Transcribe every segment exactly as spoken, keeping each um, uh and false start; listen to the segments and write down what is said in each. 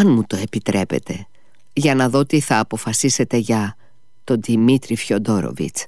αν μου το επιτρέπετε, για να δω τι θα αποφασίσετε για τον Δημήτρη Φιοντόροβιτς».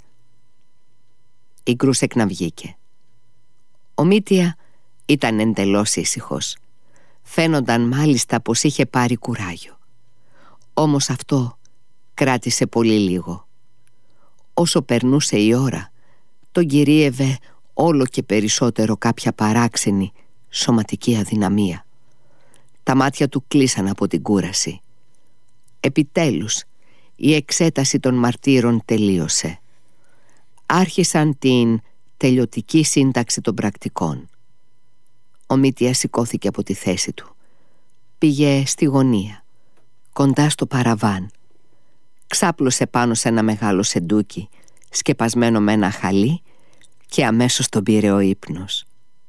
Η Γκρούσεκ να βγήκε. Ο Μίτια ήταν εντελώς ήσυχος. Φαίνονταν μάλιστα πως είχε πάρει κουράγιο. Όμως αυτό κράτησε πολύ λίγο. Όσο περνούσε η ώρα, τον κυρίευε όλο και περισσότερο κάποια παράξενη σωματική αδυναμία. Τα μάτια του κλείσαν από την κούραση. Επιτέλους, η εξέταση των μαρτύρων τελείωσε. Άρχισαν την τελειωτική σύνταξη των πρακτικών. Ο Μίτιας σηκώθηκε από τη θέση του. Πήγε στη γωνία, κοντά στο παραβάν. Ξάπλωσε πάνω σε ένα μεγάλο σεντούκι, σκεπασμένο με ένα χαλί, και αμέσως τον πήρε ο ύπνος.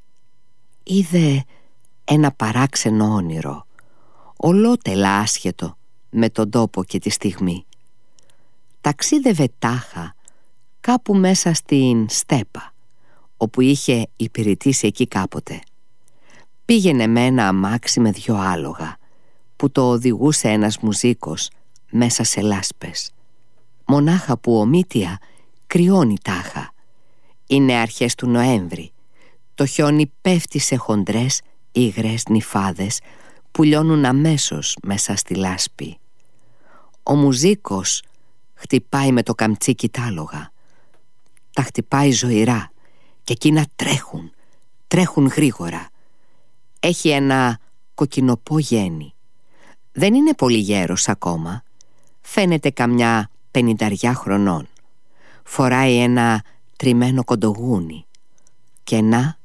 Είδε ένα παράξενο όνειρο, ολότελα άσχετο με τον τόπο και τη στιγμή. Ταξίδευε τάχα κάπου μέσα στην στέπα, όπου είχε υπηρετήσει εκεί κάποτε. Πήγαινε με ένα αμάξι με δυο άλογα, που το οδηγούσε ένας μουζίκος μέσα σε λάσπες. Μονάχα που ο Μίτια κρυώνει τάχα. Είναι αρχές του Νοέμβρη. Το χιόνι πέφτει σε χοντρές υγρές νυφάδες που λιώνουν αμέσως μέσα στη λάσπη. Ο μουζίκος χτυπάει με το καμτσίκι τ' άλογα. Τα χτυπάει ζωηρά και εκείνα τρέχουν, τρέχουν γρήγορα. Έχει ένα κοκκινοπό γένι. Δεν είναι πολύ γέρος ακόμα. Φαίνεται καμιά πενηνταριά χρονών. Φοράει ένα τριμμένο κοντογούνι. Και να,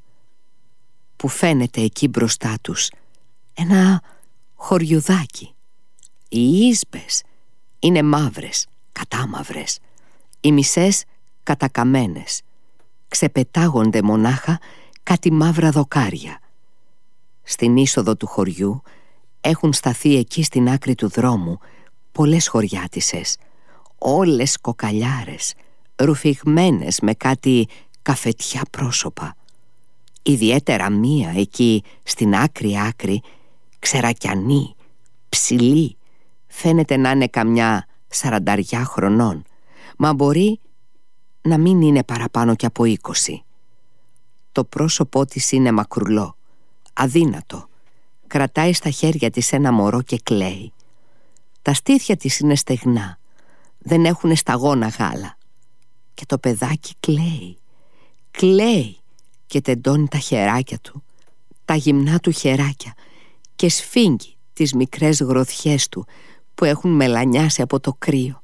που φαίνεται εκεί μπροστά τους, ένα χωριουδάκι. Οι ίσπες είναι μαύρες, κατάμαυρες. Οι μισές κατακαμένες. Ξεπετάγονται μονάχα κάτι μαύρα δοκάρια. Στην είσοδο του χωριού έχουν σταθεί εκεί στην άκρη του δρόμου πολλές χωριάτισσες, όλες κοκαλιάρες, ρουφηγμένες με κάτι καφετιά πρόσωπα. Ιδιαίτερα μία εκεί στην άκρη άκρη, ξερακιανή, ψηλή, φαίνεται να είναι καμιά σαρανταριά χρονών, μα μπορεί να μην είναι παραπάνω κι από είκοσι. Το πρόσωπό της είναι μακρουλό, αδύνατο. Κρατάει στα χέρια της ένα μωρό και κλαίει. Τα στήθια της είναι στεγνά, δεν έχουνε σταγόνα γάλα. Και το παιδάκι κλαίει, κλαίει και τεντώνει τα χεράκια του, τα γυμνά του χεράκια, και σφίγγει τις μικρές γροθιές του που έχουν μελανιάσει από το κρύο.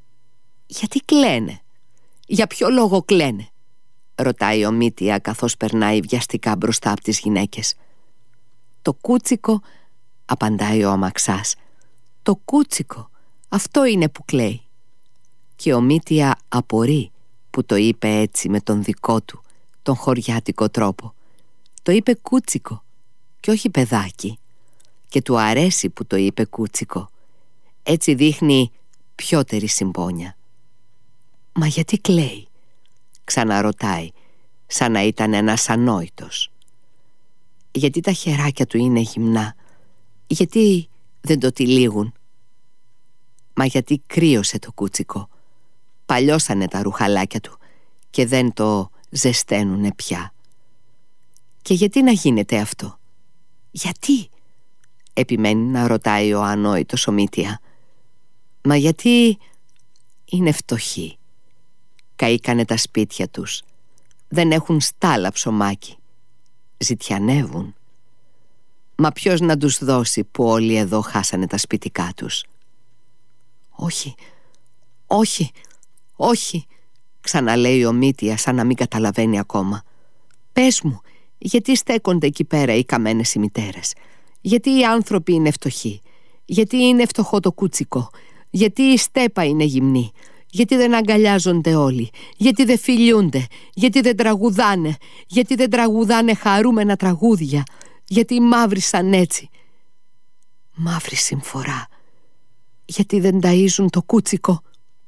«Γιατί κλαίνε? Για ποιο λόγο κλαίνε?» ρωτάει ο Μίτια καθώς περνάει βιαστικά μπροστά από τις γυναίκες. «Το κούτσικο», απαντάει ο αμαξάς, «το κούτσικο, αυτό είναι που κλαίει». Και ο Μίτια απορεί που το είπε έτσι με τον δικό του, τον χωριάτικο τρόπο. Το είπε κούτσικο και όχι παιδάκι. Και του αρέσει που το είπε κούτσικο. Έτσι δείχνει πιότερη συμπόνια. «Μα γιατί κλαίει?» ξαναρωτάει, σαν να ήταν ένας ανόητος. «Γιατί τα χεράκια του είναι γυμνά. Γιατί δεν το τυλίγουν?» «Μα γιατί κρύωσε το κούτσικο. Παλιώσανε τα ρουχαλάκια του και δεν το ζεσταίνουνε πια». «Και γιατί να γίνεται αυτό?» «Γιατί?» επιμένει να ρωτάει ο ανόητος ο Μίτια. «Μα γιατί είναι φτωχοί. Καήκανε τα σπίτια τους. Δεν έχουν στάλα ψωμάκι. Ζητιανεύουν. Μα ποιος να τους δώσει που όλοι εδώ χάσανε τα σπιτικά τους?» «Όχι, όχι, όχι», ξαναλέει ο Μίτια σαν να μην καταλαβαίνει ακόμα. «Πες μου, γιατί στέκονται εκεί πέρα οι καμένες οι μητέρες? Γιατί οι άνθρωποι είναι φτωχοί? Γιατί είναι φτωχό το κούτσικο? Γιατί η στέπα είναι γυμνή? Γιατί δεν αγκαλιάζονται όλοι? Γιατί δεν φιλιούνται? Γιατί δεν τραγουδάνε? Γιατί δεν τραγουδάνε χαρούμενα τραγούδια? Γιατί μαύρισαν έτσι? Μαύρη συμφορά. Γιατί δεν ταΐζουν το κούτσικο?»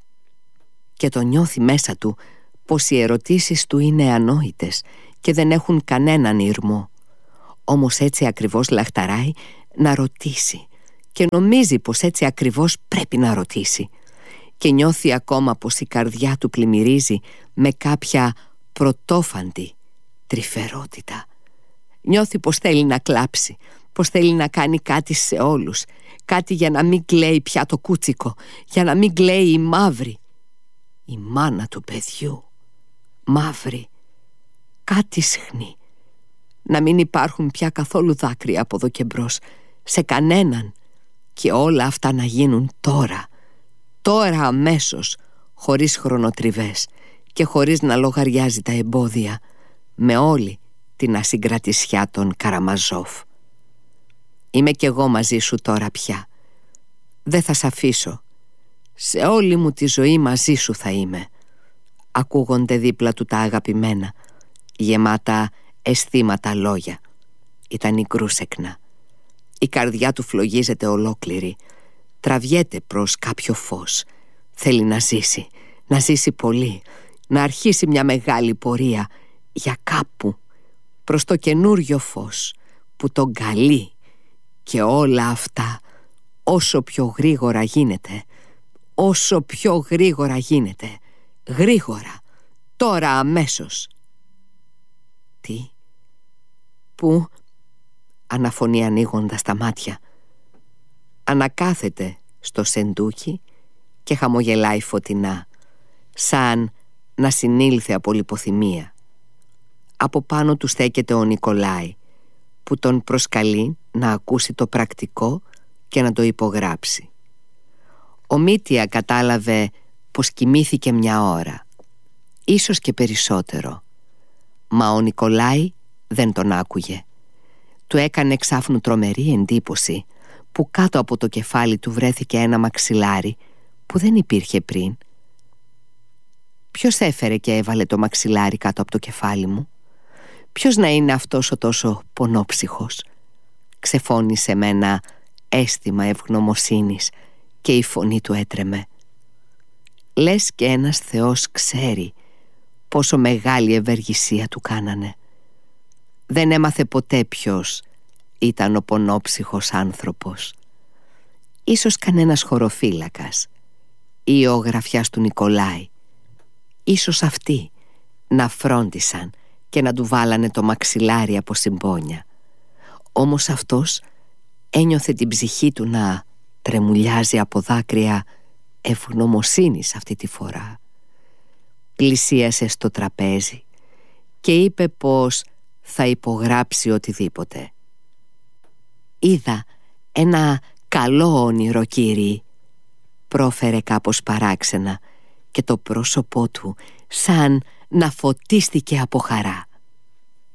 Και το νιώθει μέσα του πως οι ερωτήσεις του είναι ανόητες και δεν έχουν κανέναν ήρμο. Όμως έτσι ακριβώς λαχταράει να ρωτήσει και νομίζει πως έτσι ακριβώς πρέπει να ρωτήσει, και νιώθει ακόμα πως η καρδιά του πλημμυρίζει με κάποια πρωτόφαντη τρυφερότητα. Νιώθει πως θέλει να κλάψει, πως θέλει να κάνει κάτι σε όλους, κάτι για να μην κλαίει πια το κούτσικο, για να μην κλαίει η μαύρη, η μάνα του παιδιού. Μαύρη, κάτι σχνή. Να μην υπάρχουν πια καθόλου δάκρυα από εδώ και μπρος, σε κανέναν, και όλα αυτά να γίνουν τώρα, τώρα αμέσως, χωρίς χρονοτριβές και χωρίς να λογαριάζει τα εμπόδια, με όλη την ασυγκρατησιά των Καραμαζόφ. Είμαι κι εγώ μαζί σου τώρα πια. Δεν θα σ' αφήσω. Σε όλη μου τη ζωή μαζί σου θα είμαι. Ακούγονται δίπλα του τα αγαπημένα, γεμάτα αισθήματα λόγια. Ήταν η Γκρούσεκνα. Η καρδιά του φλογίζεται ολόκληρη. Τραβιέται προς κάποιο φως. Θέλει να ζήσει, να ζήσει πολύ, να αρχίσει μια μεγάλη πορεία για κάπου, προς το καινούριο φως που τον καλεί. Και όλα αυτά όσο πιο γρήγορα γίνεται, όσο πιο γρήγορα γίνεται, γρήγορα, τώρα αμέσως. Τι, πού, αναφωνεί ανοίγοντας τα μάτια. Ανακάθεται στο σεντούκι και χαμογελάει φωτεινά, σαν να συνήλθε από λιποθυμία. Από πάνω του στέκεται ο Νικολάη, που τον προσκαλεί να ακούσει το πρακτικό και να το υπογράψει. Ο Μήτια κατάλαβε πως κοιμήθηκε μια ώρα, ίσως και περισσότερο, μα ο Νικολάη δεν τον άκουγε. Του έκανε εξάφνου τρομερή εντύπωση που κάτω από το κεφάλι του βρέθηκε ένα μαξιλάρι που δεν υπήρχε πριν. Ποιος έφερε και έβαλε το μαξιλάρι κάτω από το κεφάλι μου? Ποιος να είναι αυτός ο τόσο πονόψυχος? Ξεφώνησε με ένα αίσθημα ευγνωμοσύνης και η φωνή του έτρεμε. Λες και ένας θεός ξέρει πόσο μεγάλη ευεργησία του κάνανε. Δεν έμαθε ποτέ ποιος ήταν ο πονόψυχος άνθρωπος. Ίσως κανένας χωροφύλακας ή ο γραφιάς του Νικολάη. Ίσως αυτοί να φρόντισαν και να του βάλανε το μαξιλάρι από συμπόνια. Όμως αυτός ένιωθε την ψυχή του να τρεμουλιάζει από δάκρυα ευγνωμοσύνης αυτή τη φορά. Πλησίασε στο τραπέζι και είπε πως θα υπογράψει οτιδήποτε. «Είδα ένα καλό όνειρο, κύριε», πρόφερε κάπως παράξενα, και το πρόσωπό του σαν να φωτίστηκε από χαρά.